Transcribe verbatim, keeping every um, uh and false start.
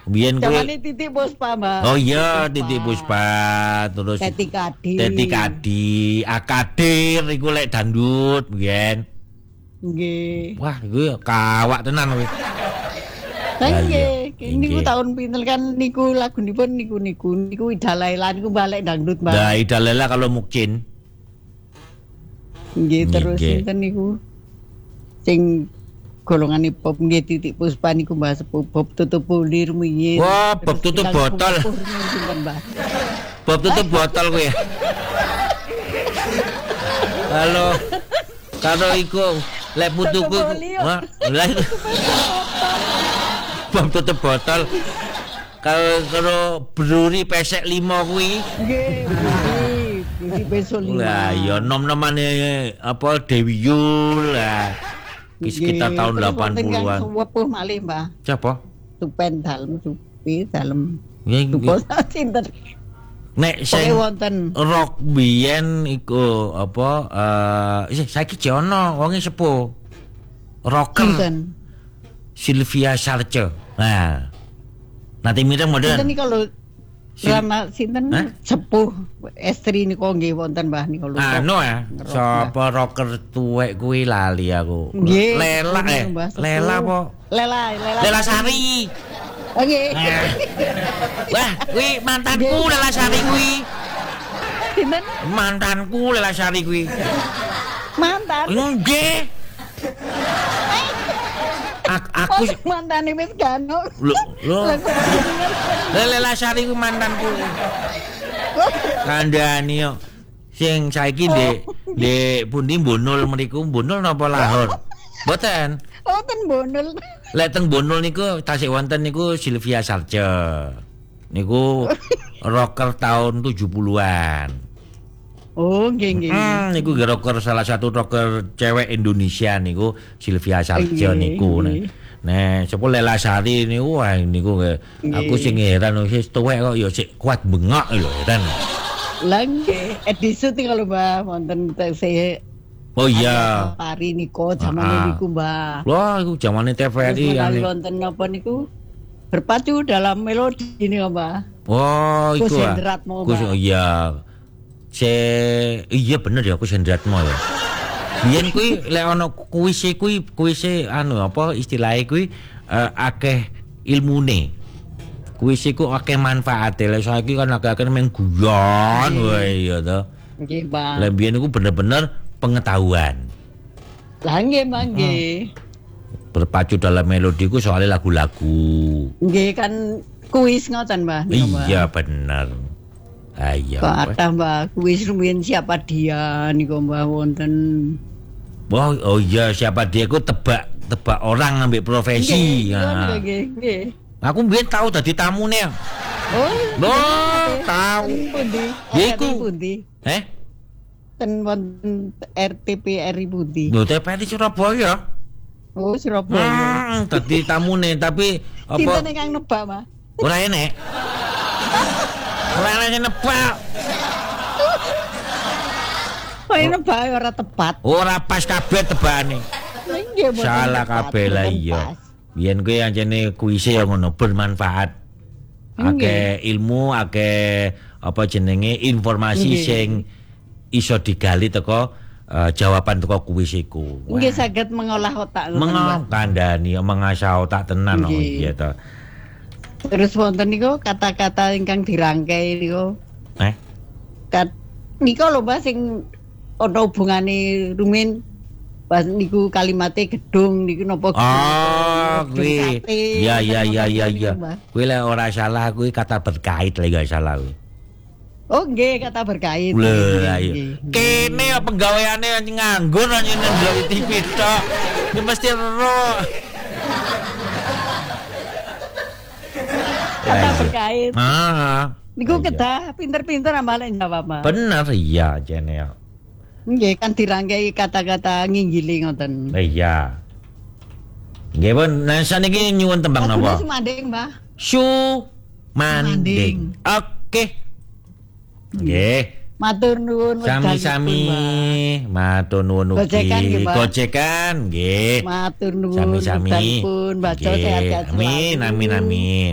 Biyen kuwi Jamane Titik Puspa, Mbak. Oh iya, Titik Puspa, terus Teti Kadi. Teti Kadi, Akadir iku lek dangdut biyen. Nggih. Wah, iku kawak tenan kuwi. Lah nggih, niku tahun pinten kan niku lagunipun niku niku niku Ida Laila niku balik dangdut, Mbak. Lah Ida Laila kalau mungkin. Nggih, terus sinten niku sing golongan pop nggih Titik Puspa niku Mbak Sepuh Bob tutup bulir rumiyin. Wah, Bob tutup botol. Bob tutup botol kuwi. Halo. Kalau iku lek putuku wah, lah Bob tutup botol. Kalau kalau bruri pesek lima kuwi. Nggih, bruri, bruri pesek lima. Lah ya nom-nomane apa Dewi Yul lah. Sekitar tahun delapan puluhan. Sepuh malih, Mbah. Siapa? Tupen dalem, supi dalem. Nggih. Sinten? Nek sing wonten rock biyen iku apa eh uh, saiki jono wonge sepuh. Rocker. Sinten? Sylvia Sarce. Nah. Nanti mirip modern. Sinten niku lho. Drama sinten sepuh estri niku nggih wonten Mbah niku lho. Anu ya, sapa rocker tuwek kuwi lali aku. Lela eh. Lela apa? Lela, Lela. Lela Sari. Nggih. Wah, kuwi mantanku Lela Sari kuwi. Sinten? Mantanku Lela Sari kuwi. Mantan. Nggih. Aku mantane wis gano. Lho, lho. Lela Sari ku mantanku. Kandhani yo. Sing saiki ndek ndek pundi Bonul mriku, Bonul napa Lahor? Mboten. Oh, ten Bonul. Lek teng Bonul niku tasik wonten niku Sylvia Sarce. Niku rocker tahun tujuh puluhan. Oh, nggih nggih. Hmm, niku rocker salah satu rocker cewek Indonesia niku Sylvia Sarce niku. Nah, sapa Lela Sari niku wah niku aku sing heran wis tuwek kok ya sik kuat bengok lho heran. Lah nggih, edisi kalau Mbah wonten teh Oh iya. Pari niku zamane niku, Mbah. Wah, iku zamane T V R I ane. Wonten napa niku? Berpacu dalam melodi niku, Mbah. Oh, iku. Kus iya. Se iya bener ya Kus Hendratmo ya. Biyen kuwi lek ana kuis kuwi kuis anu apa istilahé kuwi uh, akeh ilmune. Kuis iku akeh manfaate. Lek saiki kan akeh-akeh meng guyon wae ya to. Nggih, Bang. Lek biyen iku bener-bener pengetahuan. Lah nggih, Bang, nggih. Berpacu dalam melodi ku soalnya lagu-lagu. Nggih kan kuis ngoten, Mbah. Iya bener. Ayo. Kok tambah kuis rumiyin siapa dia niku Mbah wonten. Oh, oh iya siapa dia ku tebak tebak orang ngambil profesi. Nggih, nah. Nggih, nggih. Aku mbiyen tahu dadi tamune. Oh. Loh, tahu. Pundi? Iku. Eh? Ten wonten R T P R I pundi? Lho, T P R I Surabaya. Oh, Surabaya. Hmm, dadi tamune tapi apa? Sinten ingkang nebak, Mas? Ora enek. Ora enek nebak. Oh, nebak ora tepat. Ora pas kabeh tebakane. Salah kabeh lah iya. Biyen kuwi anjene kuise ya ngono bermanfaat. Akeh ilmu, akeh apa jenenge informasi sing iso digali teko Uh, jawaban teko kuis iku. Nggih saged mengolah otak ngoten. Mengandani mengasah otak tenan kok iya to. Terus wonten niku kata-kata ingkang dirangkai niku. Eh? Kat niku lho Mbah sing ana hubungane rumin pas niku kalimate gedung niku napa Oh, kuwi. Ya ya ya ya ya. Kuwi lek ora salah kuwi kata berkait lek gak salah kuwi. Oh nggih kata berkait. Lho ayo. Kene penggaweane nganggur nang ndelok T V tok. Iki mesti ero. Kata berkait. Ah. Niku kedah pinter-pinter ambale jawab, Mas. Bener iya jene ya. Nggih kan dirangkai kata-kata nginggili ngoten. Iya. Nggih pun nah saniki nyuwun tembang napa? Su manding, Mbah. Su manding. Oke. Nggih. Matur nuwun sami-sami. Matur nuwun ugi. Gojekan nggih. Matur nuwun. Sami-sami. Baca sehat-sehat. Amin amin amin.